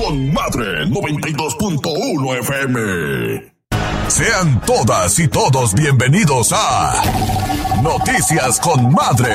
con Madre 92.1 FM. Sean todas y todos bienvenidos a Noticias con Madre,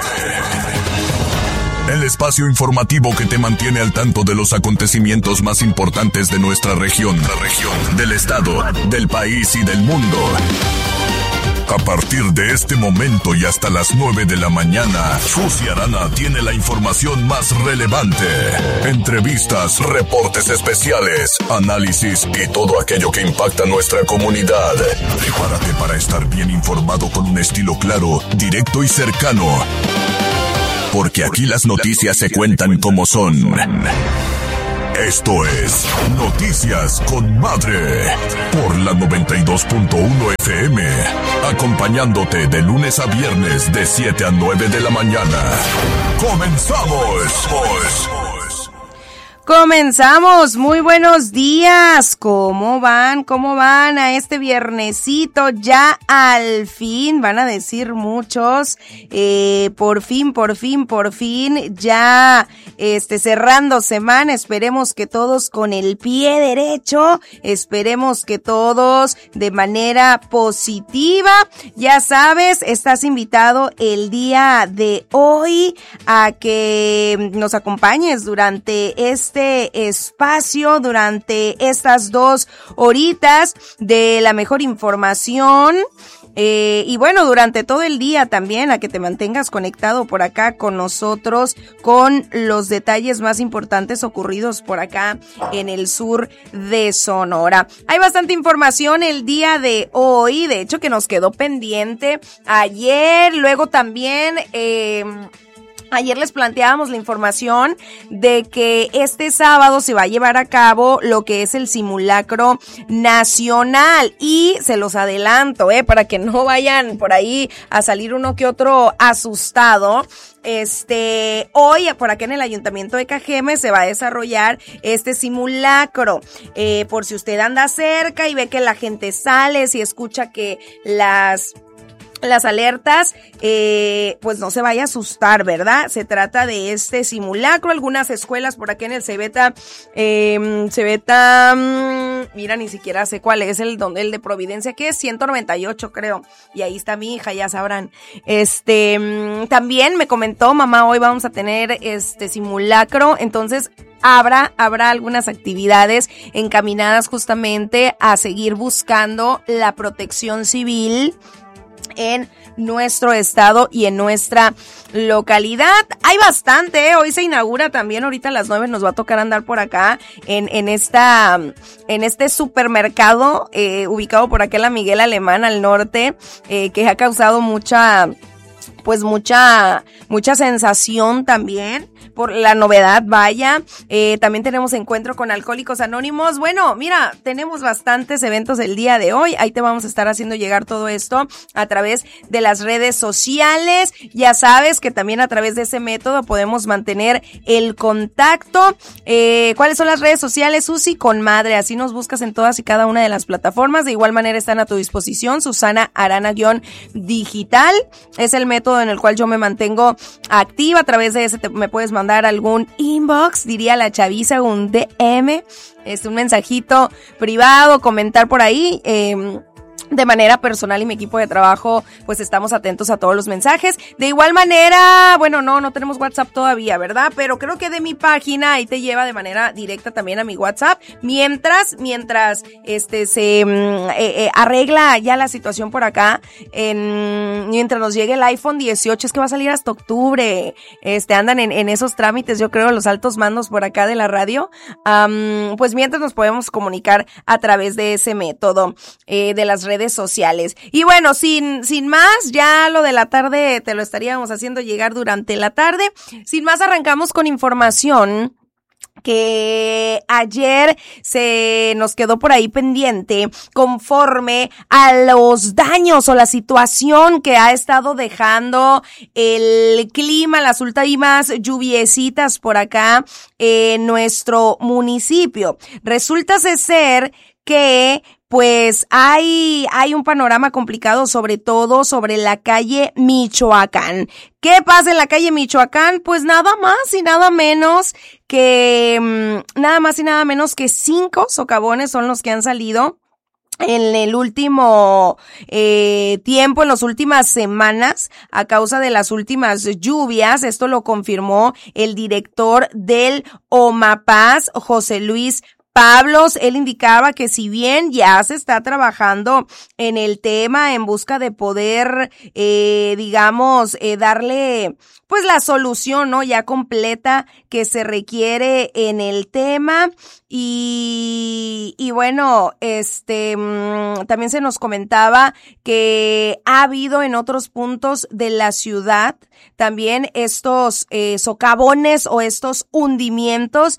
el espacio informativo que te mantiene al tanto de los acontecimientos más importantes de nuestra región, del estado, del país y del mundo. A partir de este momento y hasta las 9 de la mañana, Susi Arana tiene la información más relevante. Entrevistas, reportes especiales, análisis y todo aquello que impacta nuestra comunidad. Prepárate para estar bien informado con un estilo claro, directo y cercano. Porque aquí las noticias se cuentan como son. Esto es Noticias con Madre por la 92.1 FM, acompañándote de lunes a viernes de 7 a 9 de la mañana. ¡Comenzamos! Comenzamos, muy buenos días, ¿cómo van? ¿Cómo van a este viernesito? Ya al fin, van a decir muchos, por fin, ya cerrando semana, esperemos que todos con el pie derecho, esperemos que todos de manera positiva. Ya sabes, estás invitado el día de hoy a que nos acompañes durante este espacio, durante estas 2 horitas de la mejor información. Y bueno, durante todo el día también, a que te mantengas conectado por acá con nosotros, con los detalles más importantes ocurridos por acá en el sur de Sonora. Hay bastante información el día de hoy, de hecho que nos quedó pendiente ayer, luego también, ayer les planteábamos la información de que este sábado se va a llevar a cabo lo que es el simulacro nacional y se los adelanto, para que no vayan por ahí a salir uno que otro asustado. Hoy por acá en el Ayuntamiento de Cajeme se va a desarrollar este simulacro. Por si usted anda cerca y ve que la gente sale, si escucha que las alertas, pues no se vaya a asustar, ¿verdad? Se trata de este simulacro. Algunas escuelas por aquí en el Cebeta, mira, ni siquiera sé cuál es el de Providencia, que es 198, creo. Y ahí está mi hija, ya sabrán. También me comentó, mamá, hoy vamos a tener simulacro, entonces habrá algunas actividades encaminadas justamente a seguir buscando la protección civil en nuestro estado y en nuestra localidad. Hay bastante, hoy se inaugura también, ahorita a las 9 nos va a tocar andar por acá en este supermercado ubicado por acá en la Miguel Alemán al norte, que ha causado mucha sensación también por la novedad, vaya. También tenemos encuentro con Alcohólicos Anónimos. Bueno, mira, tenemos bastantes eventos el día de hoy. Ahí te vamos a estar haciendo llegar todo esto a través de las redes sociales. Ya sabes que también a través de ese método podemos mantener el contacto. ¿Cuáles son las redes sociales, Susi? Con Madre. Así nos buscas en todas y cada una de las plataformas. De igual manera están a tu disposición. Susana Arana-digital. Es el método en el cual yo me mantengo activa. A través de ese me puedes mandar algún inbox, diría la chaviza, un DM, un mensajito privado, comentar por ahí, de manera personal, y mi equipo de trabajo pues estamos atentos a todos los mensajes. De igual manera, bueno, no tenemos WhatsApp todavía, ¿verdad? Pero creo que de mi página ahí te lleva de manera directa también a mi WhatsApp, mientras se arregla ya la situación por acá, mientras nos llegue el iPhone 18, es que va a salir hasta octubre, andan en esos trámites, yo creo, los altos mandos por acá de la radio, pues mientras nos podemos comunicar a través de ese método, de las redes sociales. Y bueno, sin más, ya lo de la tarde te lo estaríamos haciendo llegar durante la tarde. Sin más, arrancamos con información que ayer se nos quedó por ahí pendiente conforme a los daños o la situación que ha estado dejando el clima, las últimas lluviecitas por acá en nuestro municipio. Resulta ser que pues hay un panorama complicado, sobre todo sobre la calle Michoacán. ¿Qué pasa en la calle Michoacán? Pues nada más y nada menos que nada más y nada menos que 5 socavones son los que han salido en el último tiempo, en las últimas semanas, a causa de las últimas lluvias. Esto lo confirmó el director del OMAPAS, José Luis Pablos. Él indicaba que si bien ya se está trabajando en el tema en busca de poder, darle pues la solución, ¿no? Ya completa que se requiere en el tema. Y bueno, también se nos comentaba que ha habido en otros puntos de la ciudad también estos socavones o estos hundimientos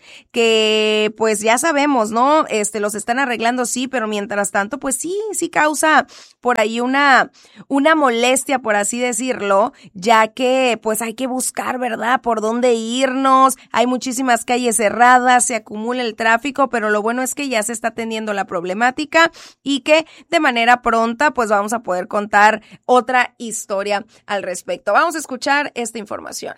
que pues ya sabemos, ¿no? Los están arreglando, sí, pero mientras tanto pues sí causa por ahí una molestia, por así decirlo, ya que pues hay que buscar, ¿verdad?, por dónde irnos. Hay muchísimas calles cerradas, se acumula el tráfico, pero lo bueno es que ya se está atendiendo la problemática y que de manera pronta pues vamos a poder contar otra historia al respecto. Vamos a escuchar esta información.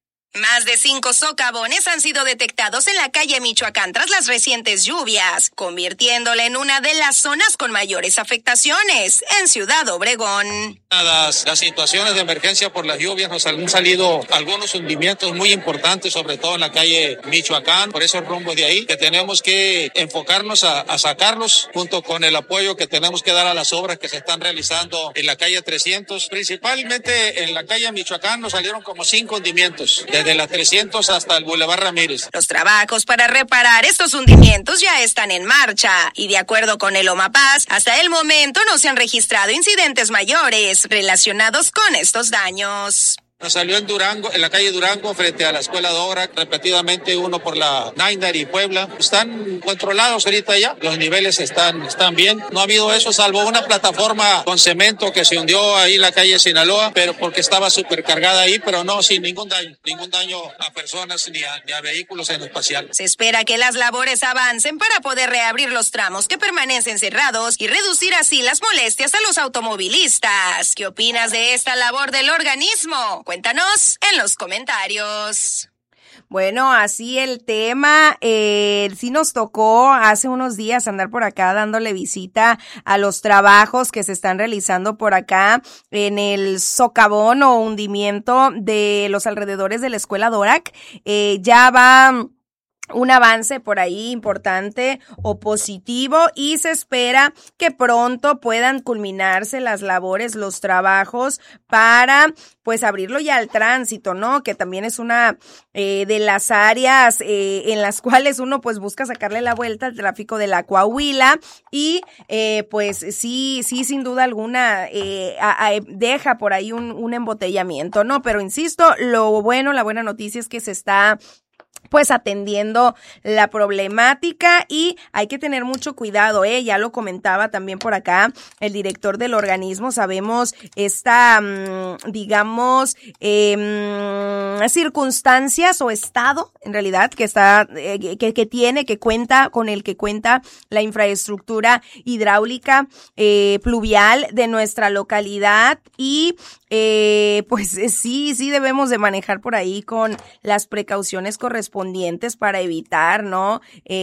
Más de 5 socavones han sido detectados en la calle Michoacán tras las recientes lluvias, convirtiéndola en una de las zonas con mayores afectaciones en Ciudad Obregón. Las situaciones de emergencia por las lluvias nos han salido algunos hundimientos muy importantes, sobre todo en la calle Michoacán, por esos rumbos de ahí, que tenemos que enfocarnos a sacarlos, junto con el apoyo que tenemos que dar a las obras que se están realizando en la calle 300. Principalmente en la calle Michoacán nos salieron como 5 hundimientos, desde la 300 hasta el Boulevard Ramírez. Los trabajos para reparar estos hundimientos ya están en marcha y de acuerdo con el OMAPAS, hasta el momento no se han registrado incidentes mayores relacionados con estos daños. Nos salió en Durango, en la calle Durango, frente a la Escuela de Obra, repetidamente uno por la Naindar y Puebla. Están controlados ahorita ya, los niveles están bien. No ha habido eso, salvo una plataforma con cemento que se hundió ahí en la calle Sinaloa, pero porque estaba supercargada ahí, pero no, sin ningún daño a personas ni a vehículos en espacial. Se espera que las labores avancen para poder reabrir los tramos que permanecen cerrados y reducir así las molestias a los automovilistas. ¿Qué opinas de esta labor del organismo? Cuéntanos en los comentarios. Bueno, así el tema, sí nos tocó hace unos días andar por acá dándole visita a los trabajos que se están realizando por acá en el socavón o hundimiento de los alrededores de la Escuela Dorac. Ya va un avance por ahí importante o positivo y se espera que pronto puedan culminarse las labores, los trabajos para pues abrirlo ya al tránsito, ¿no? Que también es una de las áreas en las cuales uno pues busca sacarle la vuelta al tráfico de la Coahuila y pues sí, sin duda alguna deja por ahí un embotellamiento, ¿no? Pero insisto, la buena noticia es que se está pues atendiendo la problemática y hay que tener mucho cuidado, ya lo comentaba también por acá el director del organismo. Sabemos esta, circunstancias o estado, en realidad, que está, que cuenta la infraestructura hidráulica, pluvial de nuestra localidad y, pues sí debemos de manejar por ahí con las precauciones correspondientes para evitar, ¿no?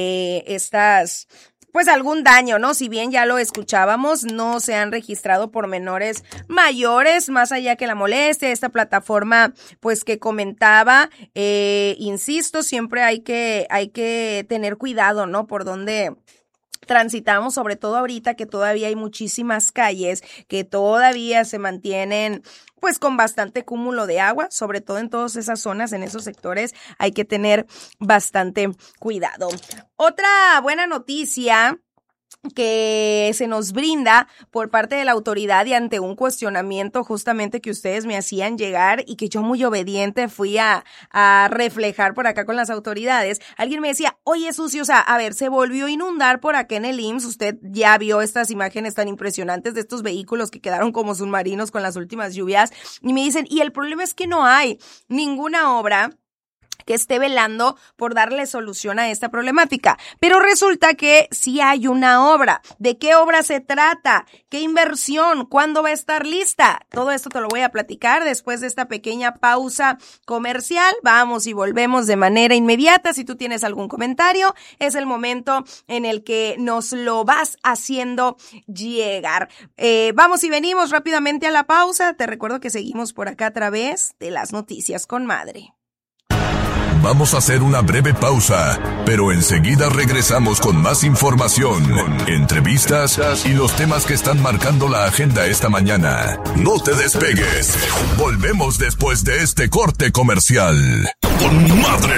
Pues algún daño, ¿no? Si bien ya lo escuchábamos, no se han registrado pormenores mayores, más allá que la molestia, esta plataforma, pues que comentaba, insisto, siempre hay que tener cuidado, ¿no? Por dónde transitamos, sobre todo ahorita que todavía hay muchísimas calles que todavía se mantienen pues con bastante cúmulo de agua, sobre todo en todas esas zonas, en esos sectores, hay que tener bastante cuidado. Otra buena noticia que se nos brinda por parte de la autoridad y ante un cuestionamiento justamente que ustedes me hacían llegar y que yo muy obediente fui a reflejar por acá con las autoridades. Alguien me decía, oye Susi, o sea, a ver, se volvió a inundar por acá en el IMSS, usted ya vio estas imágenes tan impresionantes de estos vehículos que quedaron como submarinos con las últimas lluvias y me dicen, y el problema es que no hay ninguna obra que esté velando por darle solución a esta problemática. Pero resulta que sí hay una obra. ¿De qué obra se trata? ¿Qué inversión? ¿Cuándo va a estar lista? Todo esto te lo voy a platicar después de esta pequeña pausa comercial. Vamos y volvemos de manera inmediata. Si tú tienes algún comentario, es el momento en el que nos lo vas haciendo llegar. Vamos y venimos rápidamente a la pausa. Te recuerdo que seguimos por acá a través de las noticias con Madre. Vamos a hacer una breve pausa, pero enseguida regresamos con más información, entrevistas y los temas que están marcando la agenda esta mañana. No te despegues. Volvemos después de este corte comercial. Con Madre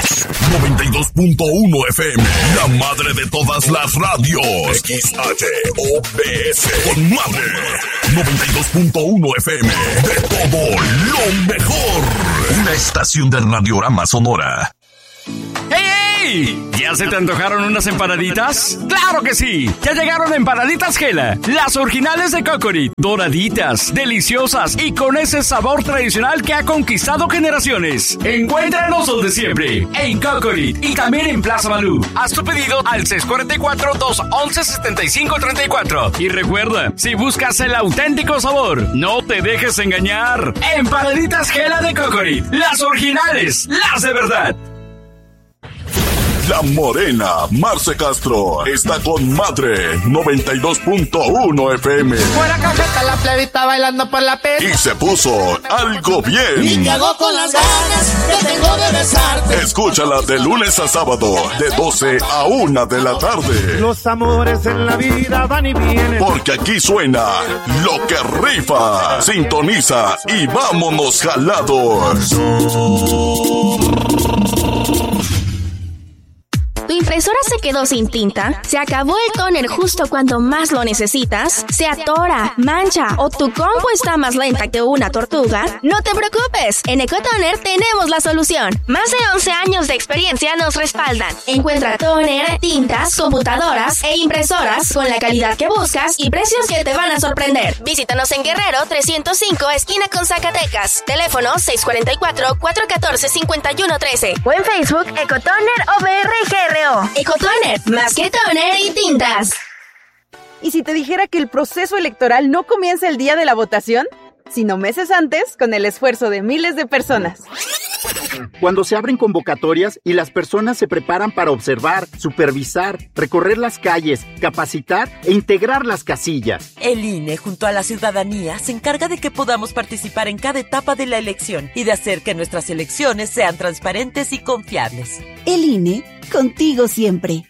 92.1 FM, la madre de todas las radios. XHOBS. Con Madre 92.1 FM, de todo lo mejor. Una estación de Radiorama Sonora. ¡Hey! ¿Ya se te antojaron unas empanaditas? ¡Claro que sí! Ya llegaron Empanaditas Gela, las originales de Cocorit, doraditas, deliciosas y con ese sabor tradicional que ha conquistado generaciones. Encuéntranos donde siempre, en Cocorit y también en Plaza Malú. Haz tu pedido al 644-211-7534. Y recuerda, si buscas el auténtico sabor, no te dejes engañar. Empanaditas Gela de Cocorit, las originales, las de verdad. La morena Marce Castro está con Madre 92.1 FM. Fuera cajeta, la plebita bailando por la pista. Y se puso algo bien. Y te hago con las ganas que tengo de besarte. Escúchala de lunes a sábado, de 12 a 1 de la tarde. Los amores en la vida van y vienen. Porque aquí suena lo que rifa. Sintoniza y vámonos jalados. ¿Tu impresora se quedó sin tinta? ¿Se acabó el tóner justo cuando más lo necesitas? ¿Se atora, mancha o tu compu está más lenta que una tortuga? No te preocupes, en Ecotoner tenemos la solución. Más de 11 años de experiencia nos respaldan. Encuentra tóner, tintas, computadoras e impresoras con la calidad que buscas y precios que te van a sorprender. Visítanos en Guerrero 305, esquina con Zacatecas. Teléfono 644-414-5113 o en Facebook Ecotoner OBRGR. Ecotoner, más que toner y tintas. ¿Y si te dijera que el proceso electoral no comienza el día de la votación, sino meses antes, con el esfuerzo de miles de personas? Cuando se abren convocatorias y las personas se preparan para observar, supervisar, recorrer las calles, capacitar e integrar las casillas. El INE, junto a la ciudadanía, se encarga de que podamos participar en cada etapa de la elección y de hacer que nuestras elecciones sean transparentes y confiables. El INE, contigo siempre.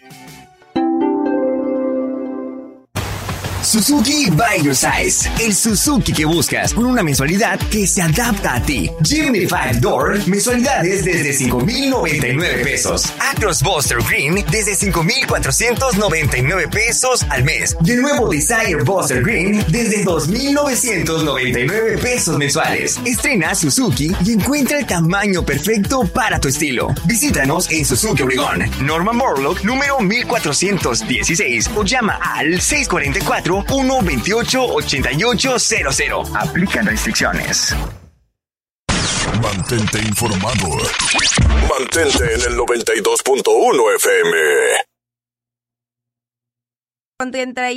Suzuki by your size. El Suzuki que buscas con una mensualidad que se adapta a ti. Jimny 5-Door, mensualidades desde 5,099 pesos. Acros Buster Green desde 5,499 pesos al mes. Y el nuevo Desire Buster Green desde 2,999 pesos mensuales. Estrena Suzuki y encuentra el tamaño perfecto para tu estilo. Visítanos en Suzuki Obregón, Norman Borlaug, número 1416 o llama al 644-128-8800. Aplican restricciones. Mantente informado. Mantente en el 92.1 FM. Con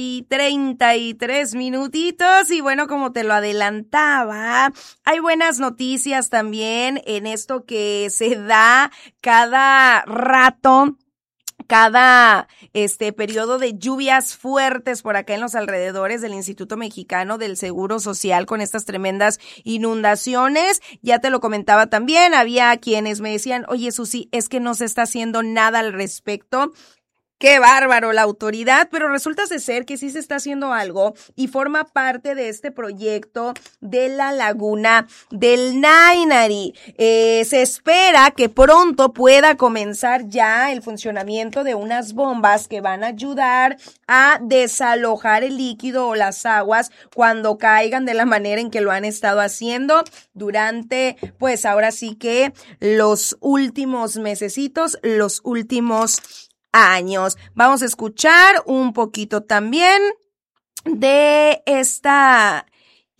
33 minutitos y bueno, como te lo adelantaba, hay buenas noticias también en esto que se da cada rato. Cada periodo de lluvias fuertes por acá en los alrededores del Instituto Mexicano del Seguro Social con estas tremendas inundaciones. Ya te lo comentaba también, había quienes me decían, oye Susi, es que no se está haciendo nada al respecto. Qué bárbaro la autoridad, pero resulta ser que sí se está haciendo algo y forma parte de este proyecto de la laguna del Nainari. Se espera que pronto pueda comenzar ya el funcionamiento de unas bombas que van a ayudar a desalojar el líquido o las aguas cuando caigan de la manera en que lo han estado haciendo durante, pues ahora sí que los últimos mesecitos, los últimos años. Vamos a escuchar un poquito también de esta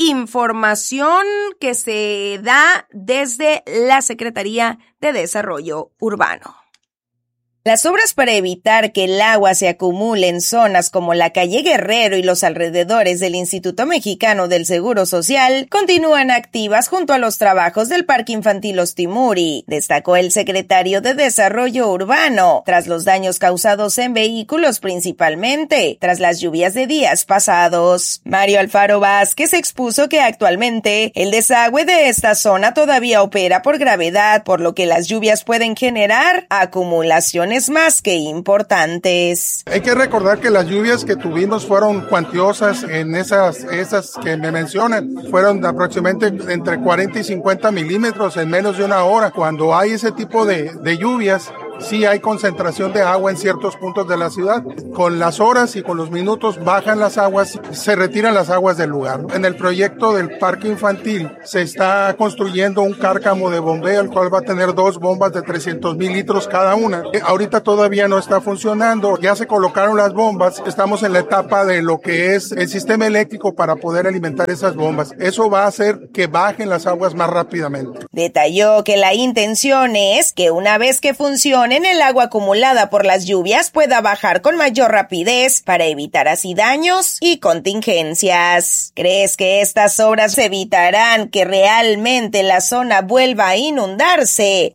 información que se da desde la Secretaría de Desarrollo Urbano. Las obras para evitar que el agua se acumule en zonas como la calle Guerrero y los alrededores del Instituto Mexicano del Seguro Social continúan activas junto a los trabajos del Parque Infantil Los Timuri, destacó el secretario de Desarrollo Urbano, tras los daños causados en vehículos principalmente, tras las lluvias de días pasados. Mario Alfaro Vázquez expuso que actualmente el desagüe de esta zona todavía opera por gravedad, por lo que las lluvias pueden generar acumulaciones más que importantes. Hay que recordar que las lluvias que tuvimos fueron cuantiosas en esas que me mencionan. Fueron aproximadamente entre 40 y 50 milímetros en menos de una hora. Cuando hay ese tipo de lluvias, sí hay concentración de agua en ciertos puntos de la ciudad. Con las horas y con los minutos bajan las aguas, se retiran las aguas del lugar. En el proyecto del parque infantil se está construyendo un cárcamo de bombeo, el cual va a tener 2 bombas de 300,000 litros cada una. Ahorita todavía no está funcionando, ya se colocaron las bombas, estamos en la etapa de lo que es el sistema eléctrico para poder alimentar esas bombas. Eso va a hacer que bajen las aguas más rápidamente. Detalló que la intención es que una vez que funcione, el agua acumulada por las lluvias pueda bajar con mayor rapidez para evitar así daños y contingencias. ¿Crees que estas obras evitarán que realmente la zona vuelva a inundarse?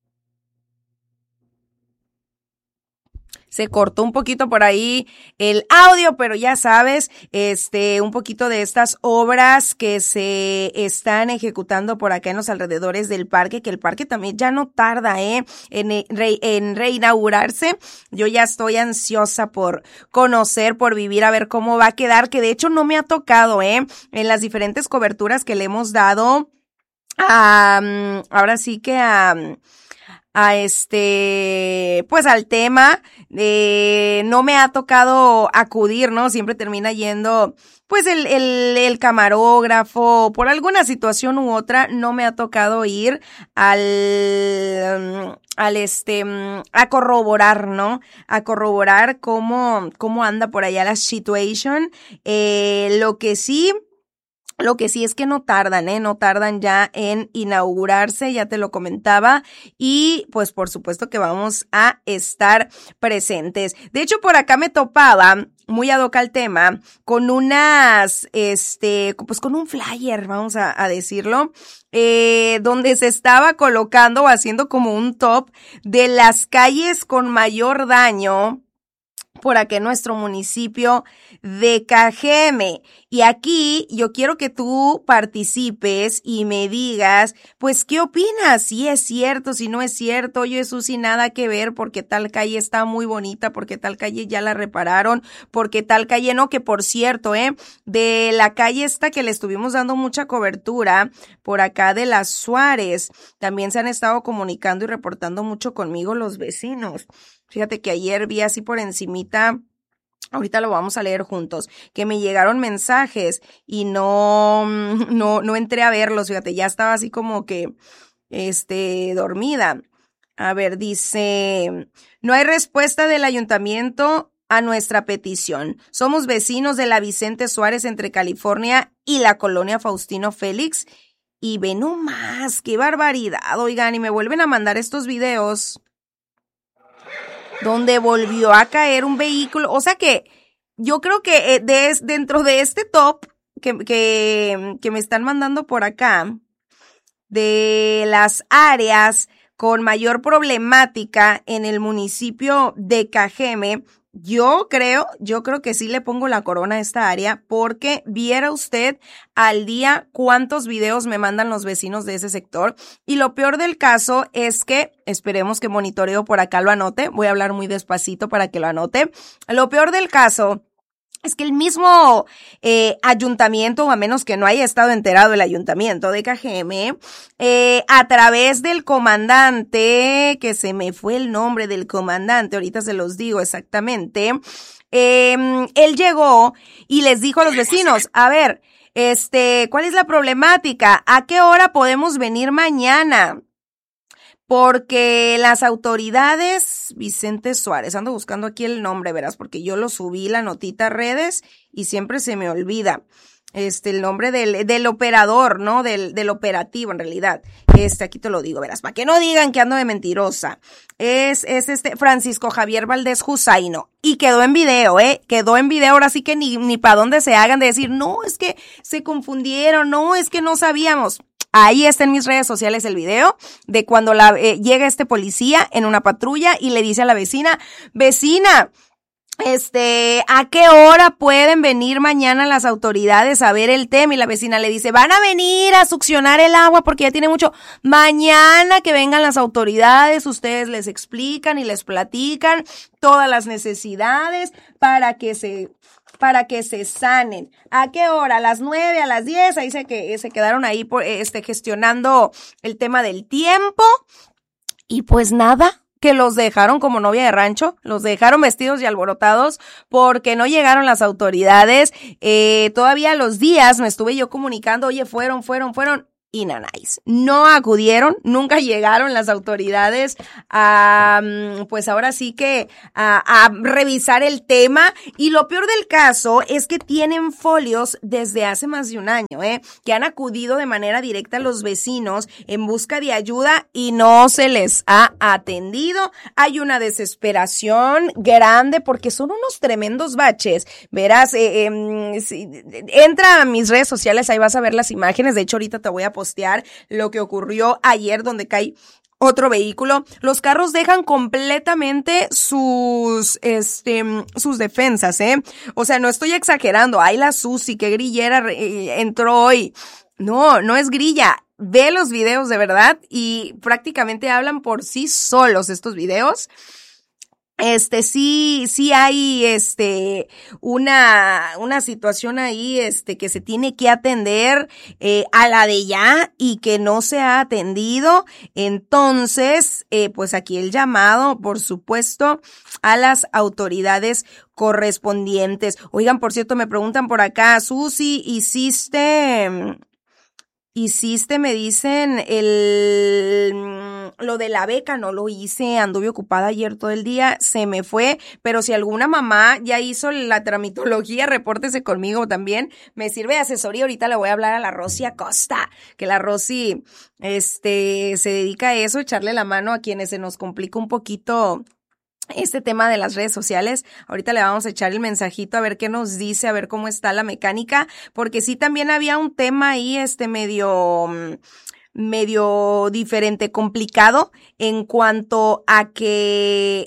Se cortó un poquito por ahí el audio, pero ya sabes, un poquito de estas obras que se están ejecutando por acá en los alrededores del parque, que el parque también ya no tarda, en reinaugurarse. Yo ya estoy ansiosa por conocer, por vivir, a ver cómo va a quedar, que de hecho no me ha tocado, en las diferentes coberturas que le hemos dado, ahora sí que pues al tema, no me ha tocado acudir, ¿no? Siempre termina yendo, pues el camarógrafo, por alguna situación u otra, no me ha tocado ir a corroborar, ¿no? A corroborar cómo anda por allá la situation. Lo que sí es que no tardan ya en inaugurarse, ya te lo comentaba, y pues por supuesto que vamos a estar presentes. De hecho, por acá me topaba, muy ad hoc al tema, con unas, pues con un flyer, vamos a decirlo, donde se estaba colocando o haciendo como un top de las calles con mayor daño por acá en nuestro municipio de Cajeme. Y aquí yo quiero que tú participes y me digas, pues, ¿qué opinas? Si es cierto, si no es cierto. Oye, Susi, nada que ver, porque tal calle está muy bonita, porque tal calle ya la repararon, porque tal calle no, que por cierto, de la calle esta que le estuvimos dando mucha cobertura, por acá de Las Suárez, también se han estado comunicando y reportando mucho conmigo los vecinos. Fíjate que ayer vi así por encimita, ahorita lo vamos a leer juntos, que me llegaron mensajes y no entré a verlos, fíjate, ya estaba así como que, dormida. A ver, dice, no hay respuesta del ayuntamiento a nuestra petición. Somos vecinos de la Vicente Suárez entre California y la colonia Faustino Félix. Y ve nomás, qué barbaridad, oigan, y me vuelven a mandar estos videos donde volvió a caer un vehículo. O sea que yo creo que dentro de este top que me están mandando por acá, de las áreas con mayor problemática en el municipio de Cajeme, yo creo que sí le pongo la corona a esta área, porque viera usted al día cuántos videos me mandan los vecinos de ese sector. Y lo peor del caso es que, esperemos que Monitoreo por acá lo anote, voy a hablar muy despacito para que lo anote. Lo peor del caso es que el mismo ayuntamiento, o a menos que no haya estado enterado el ayuntamiento de Cajeme, a través del comandante, que se me fue el nombre del comandante, ahorita se los digo exactamente, él llegó y les dijo a los vecinos, a ver, ¿cuál es la problemática? ¿A qué hora podemos venir mañana? Porque las autoridades, Vicente Suárez, ando buscando aquí el nombre, verás, porque yo lo subí la notita a redes y siempre se me olvida. el nombre del operador, ¿no? Del operativo en realidad. Aquí te lo digo, verás, para que no digan que ando de mentirosa. Es Francisco Javier Valdés Jusaino. Y quedó en video, quedó en video, ahora sí que ni para dónde se hagan de decir, no, es que se confundieron, no, es que no sabíamos. Ahí está en mis redes sociales el video de cuando llega este policía en una patrulla y le dice a la vecina, ¿a qué hora pueden venir mañana las autoridades a ver el tema? Y la vecina le dice, van a venir a succionar el agua porque ya tiene mucho. Mañana que vengan las autoridades, ustedes les explican y les platican todas las necesidades para que se sanen. ¿A qué hora? ¿A las 9, a las 10? Ahí se quedaron ahí gestionando el tema del tiempo. Y pues nada, que los dejaron como novia de rancho, los dejaron vestidos y alborotados porque no llegaron las autoridades. Todavía a los días me estuve yo comunicando, oye, fueron. Y nanáis, no acudieron, nunca llegaron las autoridades pues ahora sí que a revisar el tema. Y lo peor del caso es que tienen folios desde hace más de un año, que han acudido de manera directa a los vecinos en busca de ayuda y no se les ha atendido. Hay una desesperación grande porque son unos tremendos baches. Verás, entra a mis redes sociales, ahí vas a ver las imágenes. De hecho, ahorita te voy a postear lo que ocurrió ayer donde cae otro vehículo. Los carros dejan completamente sus defensas, O sea, no estoy exagerando. Ay, la Susi, qué grillera entró hoy. No es grilla. Ve los videos de verdad y prácticamente hablan por sí solos estos videos. Sí hay, una situación ahí, que se tiene que atender, a la de ya y que no se ha atendido. Entonces, pues aquí el llamado, por supuesto, a las autoridades correspondientes. Oigan, por cierto, me preguntan por acá, Susi, ¿hiciste, me dicen, lo de la beca? No lo hice, anduve ocupada ayer todo el día, se me fue, pero si alguna mamá ya hizo la tramitología, repórtese conmigo también, me sirve de asesoría. Ahorita le voy a hablar a la Rosy Acosta, que la Rosy, se dedica a eso, echarle la mano a quienes se nos complica un poquito este tema de las redes sociales. Ahorita le vamos a echar el mensajito a ver qué nos dice, a ver cómo está la mecánica, porque sí también había un tema ahí, medio diferente, complicado, en cuanto a que,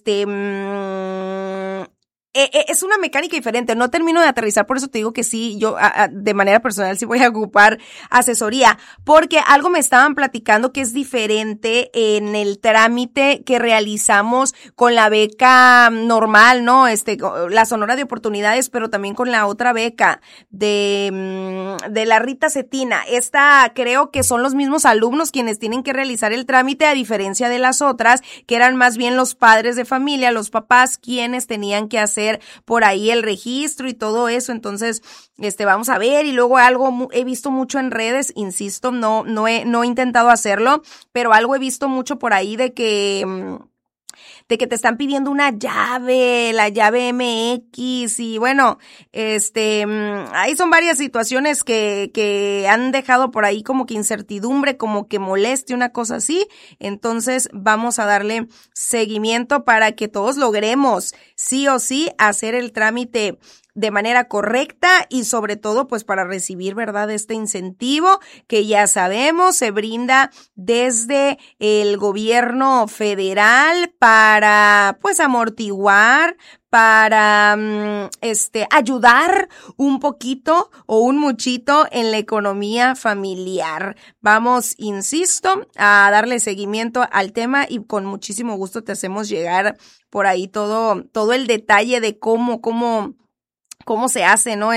es una mecánica diferente, no termino de aterrizar, por eso te digo que sí, yo de manera personal sí voy a ocupar asesoría, porque algo me estaban platicando que es diferente en el trámite que realizamos con la beca normal, ¿no? La Sonora de Oportunidades, pero también con la otra beca de la Rita Cetina. Esta creo que son los mismos alumnos quienes tienen que realizar el trámite, a diferencia de las otras, que eran más bien los padres de familia, los papás, quienes tenían que hacer por ahí el registro y todo eso. Entonces, vamos a ver. Y luego algo he visto mucho en redes, insisto, no he intentado hacerlo, pero algo he visto mucho por ahí de que te están pidiendo una llave, la llave MX, y bueno, ahí son varias situaciones que han dejado por ahí como que incertidumbre, como que moleste, una cosa así. Entonces vamos a darle seguimiento para que todos logremos sí o sí hacer el trámite de manera correcta y sobre todo pues para recibir, ¿verdad?, este incentivo que ya sabemos se brinda desde el gobierno federal para pues amortiguar, para ayudar un poquito o un muchito en la economía familiar. Vamos, insisto, a darle seguimiento al tema y con muchísimo gusto te hacemos llegar por ahí todo el detalle de cómo se hace, ¿no?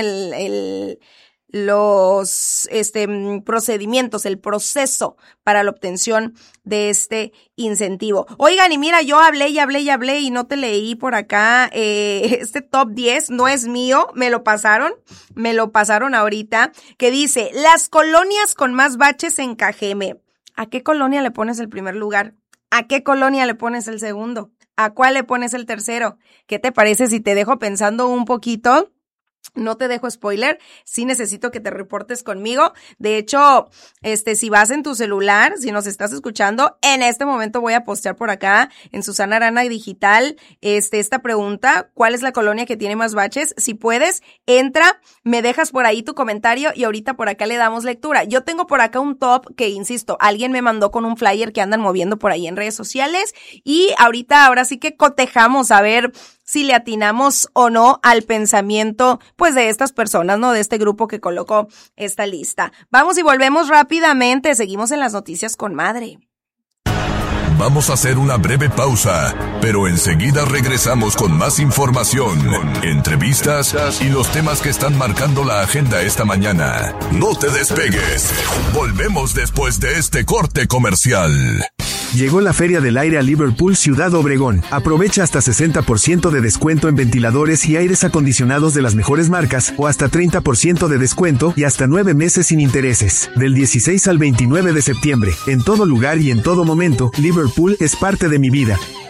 Los procedimientos, el proceso para la obtención de este incentivo. Oigan, y mira, yo hablé y no te leí por acá, este top 10 no es mío, me lo pasaron ahorita, que dice, las colonias con más baches en Cajeme. ¿A qué colonia le pones el primer lugar? ¿A qué colonia le pones el segundo? ¿A cuál le pones el tercero? ¿Qué te parece si te dejo pensando un poquito? No te dejo spoiler, sí necesito que te reportes conmigo. De hecho, si vas en tu celular, si nos estás escuchando, en este momento voy a postear por acá en Susana Arana Digital, esta pregunta: ¿cuál es la colonia que tiene más baches? Si puedes, entra, me dejas por ahí tu comentario y ahorita por acá le damos lectura. Yo tengo por acá un top que, insisto, alguien me mandó con un flyer que andan moviendo por ahí en redes sociales y ahora sí que cotejamos a ver si le atinamos o no al pensamiento, pues, de estas personas, ¿no? De este grupo que colocó esta lista. Vamos y volvemos rápidamente. Seguimos en las noticias con Madre. Vamos a hacer una breve pausa, pero enseguida regresamos con más información, entrevistas y los temas que están marcando la agenda esta mañana. No te despegues. Volvemos después de este corte comercial. Llegó la Feria del Aire a Liverpool, Ciudad Obregón. Aprovecha hasta 60% de descuento en ventiladores y aires acondicionados de las mejores marcas, o hasta 30% de descuento y hasta 9 meses sin intereses. Del 16 al 29 de septiembre, en todo lugar y en todo momento, Liverpool es parte de mi vida.